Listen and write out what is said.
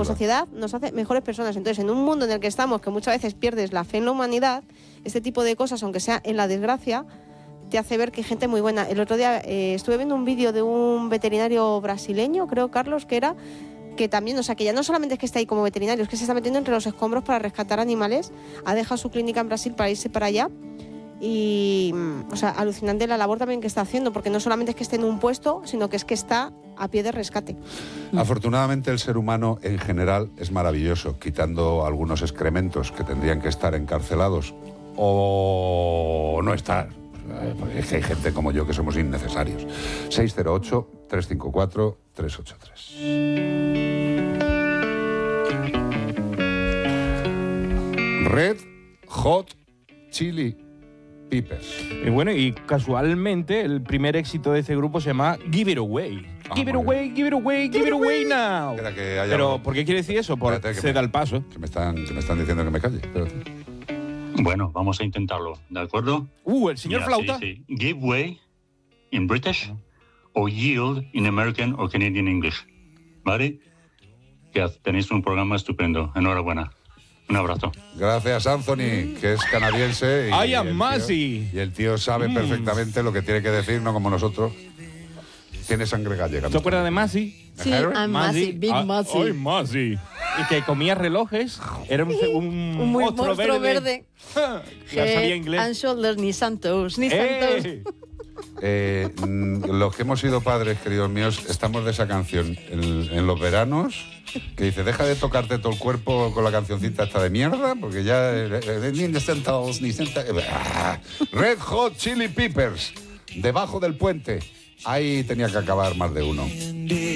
como sociedad nos hace mejores personas. Entonces, en un mundo en el que estamos, que muchas veces pierdes la fe en la humanidad, este tipo de cosas, aunque sea en la desgracia, te hace ver que hay gente muy buena. El otro día estuve viendo un vídeo de un veterinario brasileño, creo, Carlos, que también, o sea, que ya no solamente es que está ahí como veterinario, es que se está metiendo entre los escombros para rescatar animales, ha dejado su clínica en Brasil para irse para allá y, o sea, alucinante la labor también que está haciendo, porque no solamente es que esté en un puesto, sino que es que está a pie de rescate. Afortunadamente el ser humano en general es maravilloso, quitando algunos excrementos que tendrían que estar encarcelados o no estar. Porque es que hay gente como yo que somos innecesarios. 608-354-383. Red Hot Chili Peppers. Y bueno, y casualmente el primer éxito de este grupo se llama Give It Away. Give it away, give it away, give it away now. Pero, ¿por qué quiere decir eso? Por ceda el paso. Que me están diciendo que me calle. Espérate. Bueno, vamos a intentarlo, ¿de acuerdo? El señor Flauta. Sí. Give way in British o yield in American o Canadian English. ¿Vale? Que tenéis un programa estupendo. Enhorabuena. Un abrazo. Gracias, Anthony, que es canadiense. I am Massey. Y el tío sabe perfectamente lo que tiene que decir, no como nosotros. Tiene sangre gallega. ¿Te acuerdas de Massey? Sí, I'm Massey, Big Massey. ¡Ay, Massey! Y que comía relojes. Era un monstruo verde. Ya sabía inglés. And shoulders, ni santos, ni santos. Los que hemos sido padres, queridos míos, estamos de esa canción en los veranos, que dice, deja de tocarte todo el cuerpo con la cancioncita esta de mierda, porque ya ni santos, ni santos. Red Hot Chili Peppers, Debajo del puente. Ahí tenía que acabar más de uno.